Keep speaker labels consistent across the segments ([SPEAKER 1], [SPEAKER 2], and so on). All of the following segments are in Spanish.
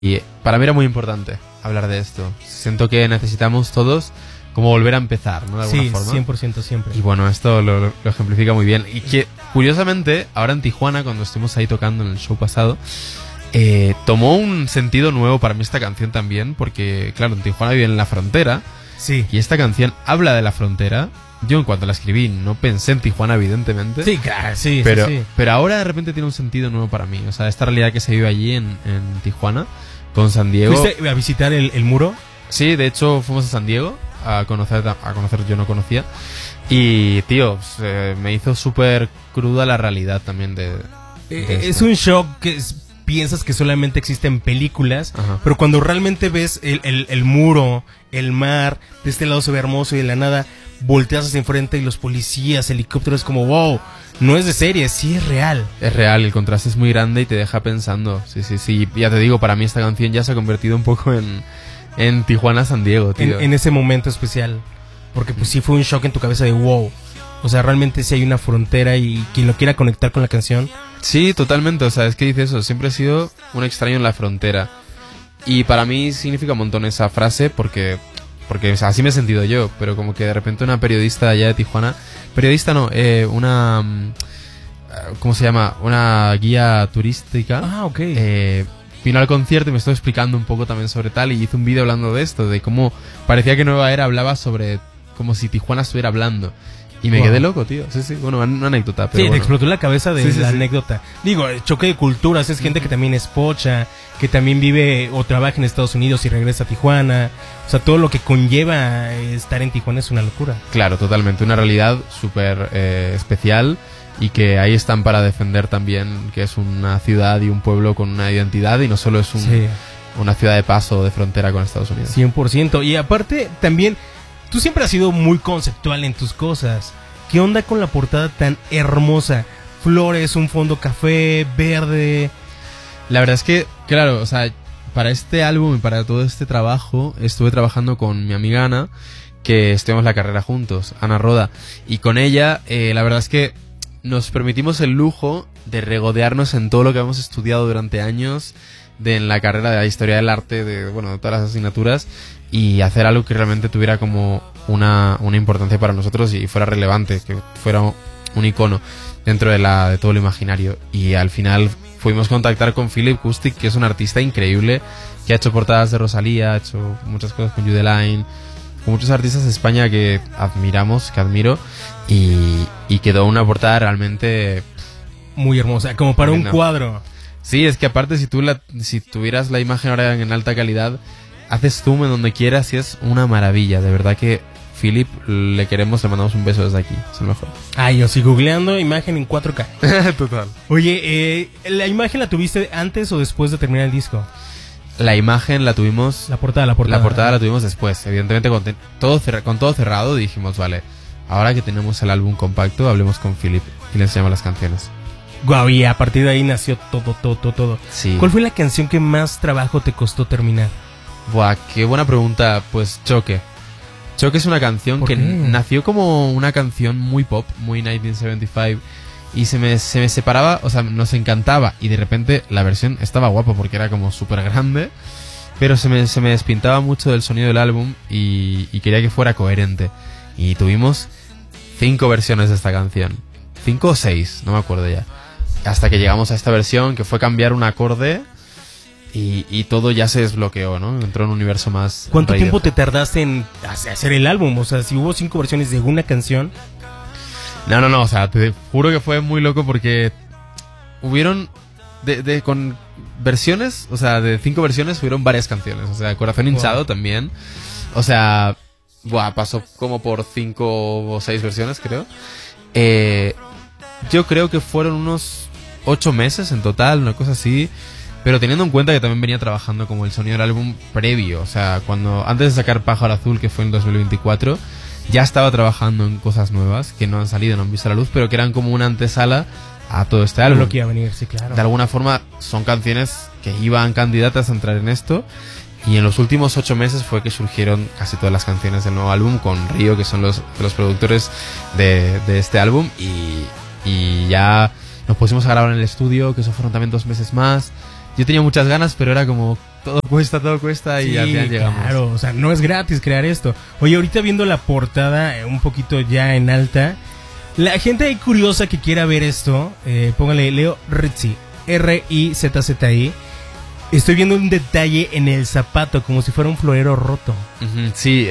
[SPEAKER 1] Y para mí era muy importante hablar de esto. Siento que necesitamos todos como volver a empezar, ¿no? De alguna forma.
[SPEAKER 2] 100% siempre.
[SPEAKER 1] Y bueno, esto lo ejemplifica muy bien. Y que, curiosamente, ahora en Tijuana, cuando estuvimos ahí tocando en el show pasado, tomó un sentido nuevo para mí esta canción también, porque, claro, en Tijuana vive en la frontera.
[SPEAKER 2] Sí.
[SPEAKER 1] Y esta canción habla de la frontera. Yo en cuanto la escribí no pensé en Tijuana, evidentemente.
[SPEAKER 2] Sí, claro, sí,
[SPEAKER 1] pero,
[SPEAKER 2] sí.
[SPEAKER 1] pero ahora de repente tiene un sentido nuevo para mí. O sea, esta realidad que se vive allí en Tijuana, con San Diego.
[SPEAKER 2] ¿Fuiste a visitar el muro?
[SPEAKER 1] Sí, de hecho fuimos a San Diego a conocer, yo no conocía. Y, tío, me hizo súper cruda la realidad también de
[SPEAKER 2] es
[SPEAKER 1] esto.
[SPEAKER 2] un shock que piensas que solamente existe en películas.
[SPEAKER 1] Ajá.
[SPEAKER 2] Pero cuando realmente ves el muro, el mar, de este lado se ve hermoso y de la nada volteas hacia enfrente y los policías, helicópteros, como wow, no es de serie, sí es real.
[SPEAKER 1] Es real, el contraste es muy grande y te deja pensando. Sí. Ya te digo, para mí esta canción ya se ha convertido un poco en Tijuana San Diego, tío.
[SPEAKER 2] En ese momento especial. Porque pues sí fue un shock en tu cabeza de wow. O sea, realmente sí hay una frontera y quien lo quiera conectar con la canción.
[SPEAKER 1] Sí, totalmente. O sea, es que dice eso. Siempre he sido un extraño en la frontera. Y para mí significa un montón esa frase porque o sea, así me he sentido yo. Pero como que de repente una periodista allá de Tijuana... Periodista no, una... ¿cómo se llama? Una guía turística.
[SPEAKER 2] Ah, ok.
[SPEAKER 1] Vino al concierto y me estuvo explicando un poco también sobre tal. Y hizo un vídeo hablando de esto. De cómo parecía que Nueva Era hablaba sobre... Como si Tijuana estuviera hablando. Y me quedé loco, tío. Sí. Bueno, una anécdota. Pero
[SPEAKER 2] sí,
[SPEAKER 1] bueno.
[SPEAKER 2] te explotó la cabeza de la
[SPEAKER 1] Sí.
[SPEAKER 2] anécdota. Digo, choque de culturas. Es gente que también es pocha, que también vive o trabaja en Estados Unidos y regresa a Tijuana. O sea, todo lo que conlleva estar en Tijuana es una locura.
[SPEAKER 1] Claro, totalmente. Una realidad súper especial. Y que ahí están para defender también que es una ciudad y un pueblo con una identidad. Y no solo es una ciudad de paso de frontera con Estados Unidos.
[SPEAKER 2] 100%. Y aparte, también... Tú siempre has sido muy conceptual en tus cosas. ¿Qué onda con la portada tan hermosa? Flores, un fondo café, verde.
[SPEAKER 1] La verdad es que, claro, o sea, para este álbum y para todo este trabajo estuve trabajando con mi amiga Ana, que estudiamos la carrera juntos, Ana Roda. Y con ella, la verdad es que nos permitimos el lujo de regodearnos en todo lo que hemos estudiado durante años en la carrera de la historia del arte, de todas las asignaturas, y hacer algo que realmente tuviera como una importancia para nosotros y fuera relevante, que fuera un icono dentro de todo lo imaginario. Y al final pudimos contactar con Philip Kustik, que es un artista increíble, que ha hecho portadas de Rosalía, ha hecho muchas cosas con Judeline, con muchos artistas de España que admiro, y quedó una portada realmente
[SPEAKER 2] muy hermosa, como para un cuadro.
[SPEAKER 1] Sí, es que aparte si tuvieras la imagen ahora en alta calidad, haces zoom en donde quieras y es una maravilla. De verdad que Philip, le mandamos un beso desde aquí, es el mejor.
[SPEAKER 2] Ay, yo sigo googleando imagen en 4K.
[SPEAKER 1] Total.
[SPEAKER 2] Oye, ¿la imagen la tuviste antes o después de terminar el disco?
[SPEAKER 1] La imagen la tuvimos...
[SPEAKER 2] La portada. La
[SPEAKER 1] portada la tuvimos después. Evidentemente con todo cerrado dijimos, vale, ahora que tenemos el álbum compacto, hablemos con Philip y le enseñamos las canciones.
[SPEAKER 2] Guau, y a partir de ahí nació todo.
[SPEAKER 1] Sí.
[SPEAKER 2] ¿Cuál fue la canción que más trabajo te costó terminar?
[SPEAKER 1] Buah, qué buena pregunta. Pues Choque. Choque es una canción que nació como una canción muy pop, muy 1975, y se me separaba, o sea, nos encantaba, y de repente la versión estaba guapa porque era como súper grande, pero se me despintaba mucho del sonido del álbum y quería que fuera coherente. Y tuvimos 5 versiones de esta canción. 5 o 6, no me acuerdo ya. Hasta que llegamos a esta versión, que fue cambiar un acorde y todo ya se desbloqueó, ¿no? Entró en un universo más...
[SPEAKER 2] ¿Cuánto tiempo te tardaste en hacer el álbum? O sea, si hubo 5 versiones de una canción...
[SPEAKER 1] No, o sea, te juro que fue muy loco porque hubieron... con versiones, o sea, de 5 versiones hubieron varias canciones. O sea, Corazón Hinchado también. O sea, pasó como por 5 o 6 versiones, creo. Yo creo que fueron unos 8 meses en total, una cosa así. Pero teniendo en cuenta que también venía trabajando como el sonido del álbum previo. O sea, antes de sacar Pájaro Azul, que fue en 2024, ya estaba trabajando en cosas nuevas que no han salido, no han visto la luz, pero que eran como una antesala a todo este álbum.
[SPEAKER 2] Lo que iba a venir, sí, claro.
[SPEAKER 1] De alguna forma son canciones que iban candidatas a entrar en esto. Y en los últimos 8 meses fue que surgieron casi todas las canciones del nuevo álbum, con Río, que son los productores de este álbum. Y ya nos pusimos a grabar en el estudio, que eso fueron también 2 meses más. Yo tenía muchas ganas, pero era como, todo cuesta y
[SPEAKER 2] Sí,
[SPEAKER 1] al final llegamos.
[SPEAKER 2] claro, o sea, no es gratis crear esto. Oye, ahorita viendo la portada un poquito ya en alta, la gente ahí curiosa que quiera ver esto, póngale Leo Rizzi, R-I-Z-Z-I. Estoy viendo un detalle en el zapato, como si fuera un florero roto.
[SPEAKER 1] Sí,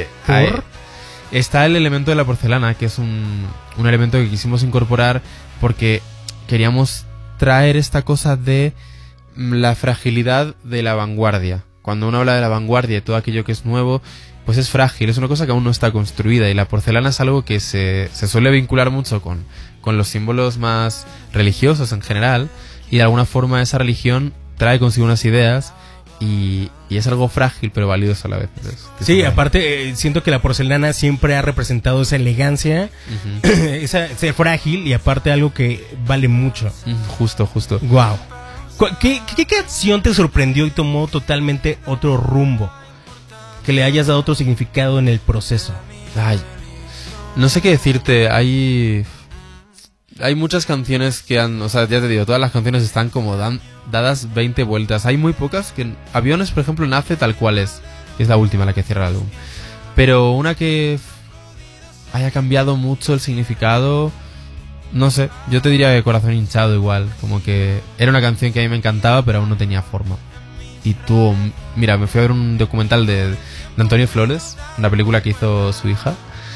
[SPEAKER 1] está el elemento de la porcelana, que es un elemento que quisimos incorporar porque queríamos traer esta cosa de la fragilidad de la vanguardia. Cuando uno habla de la vanguardia y todo aquello que es nuevo, pues es frágil, es una cosa que aún no está construida, y la porcelana es algo que se suele vincular mucho con los símbolos más religiosos en general, y de alguna forma esa religión trae consigo unas ideas y es algo frágil pero valioso a la vez.
[SPEAKER 2] Sí, aparte siento que la porcelana siempre ha representado esa elegancia, ese frágil, y aparte algo que vale mucho.
[SPEAKER 1] Justo.
[SPEAKER 2] Wow. ¿Qué canción te sorprendió y tomó totalmente otro rumbo? Que le hayas dado otro significado en el proceso.
[SPEAKER 1] Ay, no sé qué decirte. Hay muchas canciones que han... O sea, ya te digo, todas las canciones están como dadas 20 vueltas. Hay muy pocas que... Aviones, por ejemplo, nace tal cual es. Es la última, la que cierra el álbum. Pero una que haya cambiado mucho el significado... No sé, yo te diría que Corazón Hinchado igual. Como que era una canción que a mí me encantaba, pero aún no tenía forma. Y tuvo... Mira, me fui a ver un documental de Antonio Flores, una película que hizo su hija,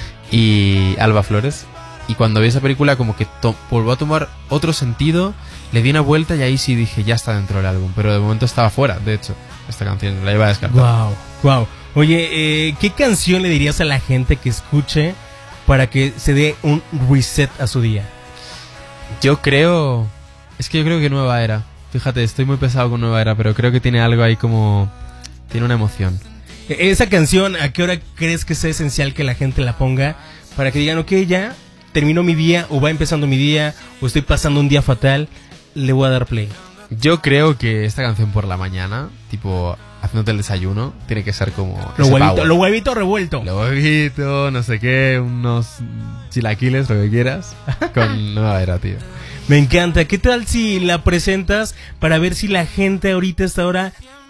[SPEAKER 1] y Alba Flores. Y cuando vi esa película como que volvió a tomar otro sentido, le di una vuelta y ahí sí dije, ya está dentro del álbum. Pero de momento estaba fuera, de hecho, esta canción la iba a descartar.
[SPEAKER 2] Wow. Oye, ¿qué canción le dirías a la gente que escuche para que se dé un reset a su día?
[SPEAKER 1] Yo creo que Nueva Era. Fíjate, estoy muy pesado con Nueva Era, pero creo que tiene algo ahí como... Tiene una emoción.
[SPEAKER 2] Esa canción, ¿a qué hora crees que sea esencial que la gente la ponga para que digan, ok, ya terminó mi día, o va empezando mi día, o estoy pasando un día fatal, le voy a dar play?
[SPEAKER 1] Yo creo que esta canción por la mañana, tipo haciéndote el desayuno, tiene que ser como...
[SPEAKER 2] Lo huevito revuelto.
[SPEAKER 1] Lo huevito, no sé qué, unos chilaquiles, lo que quieras, con Nueva Era, tío.
[SPEAKER 2] Me encanta. ¿Qué tal si la presentas para ver si la gente ahorita a esta hora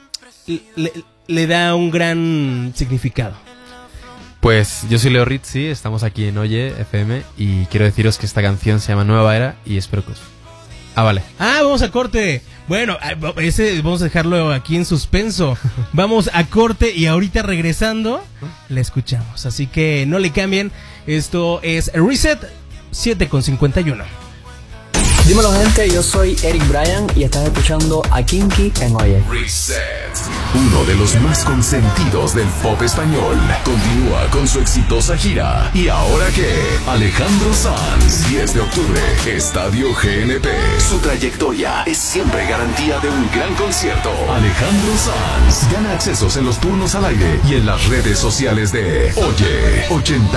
[SPEAKER 2] le da un gran significado?
[SPEAKER 1] Pues yo soy Leo Rizzi, estamos aquí en Oye FM y quiero deciros que esta canción se llama Nueva Era y espero que os... vale.
[SPEAKER 2] Vamos a corte. Bueno, ese vamos a dejarlo aquí en suspenso. Vamos a corte y ahorita regresando la escuchamos. Así que no le cambien. Esto es Reset 7:51.
[SPEAKER 3] Dímelo, gente, yo soy Eric Bryan y estás escuchando a Kinky en Oye.
[SPEAKER 4] Reset, uno de los más consentidos del pop español, continúa con su exitosa gira. ¿Y ahora qué? Alejandro Sanz, 10 de octubre, Estadio GNP. Su trayectoria es siempre garantía de un gran concierto. Alejandro Sanz gana accesos en los turnos al aire y en las redes sociales de Oye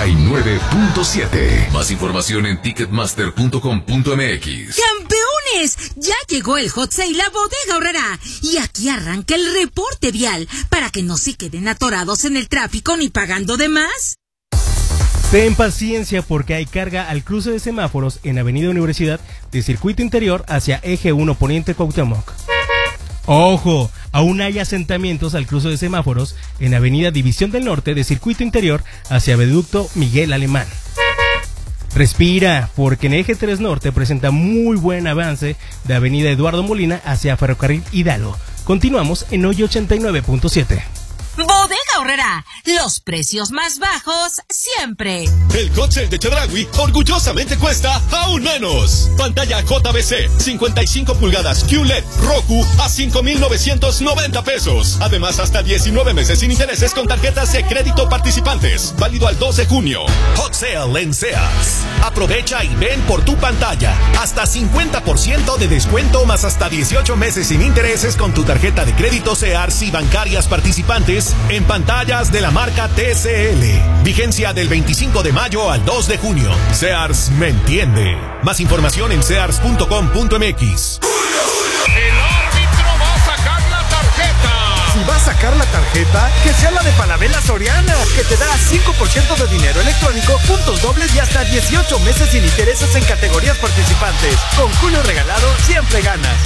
[SPEAKER 4] 89.7. Más información en ticketmaster.com.mx.
[SPEAKER 5] ¡Campeones! Ya llegó el Hot Sale a Bodega Aurrerá y aquí arranca el reporte vial para que no se queden atorados en el tráfico ni pagando de más.
[SPEAKER 2] Ten paciencia porque hay carga al cruce de semáforos en Avenida Universidad de Circuito Interior hacia Eje 1 Poniente Cuauhtémoc. ¡Ojo! Aún hay asentamientos al cruce de semáforos en Avenida División del Norte de Circuito Interior hacia Viaducto Miguel Alemán. Respira, porque en Eje 3 Norte presenta muy buen avance de Avenida Eduardo Molina hacia Ferrocarril Hidalgo. Continuamos en Hoy 89.7.
[SPEAKER 5] Bodega Aurrerá, los precios más bajos siempre.
[SPEAKER 6] El Hot Sale de Chedraui orgullosamente cuesta aún menos. Pantalla JBC 55 pulgadas QLED Roku a 5,990 pesos. Además, hasta 19 meses sin intereses con tarjetas de crédito participantes. Válido al 12 de junio. Hot Sale en Sears. Aprovecha y ven por tu pantalla. Hasta 50% de descuento más hasta 18 meses sin intereses con tu tarjeta de crédito Sears y bancarias participantes en pantallas de la marca TCL. Vigencia del 25 de mayo al 2 de junio. Sears me entiende. Más información en sears.com.mx.
[SPEAKER 7] El árbitro va a sacar la tarjeta.
[SPEAKER 8] Si va a sacar la tarjeta, que sea la de Falabella Soriana, que te da 5% de dinero electrónico, puntos dobles y hasta 18 meses sin intereses en categorías participantes. Con Julio regalado, siempre ganas.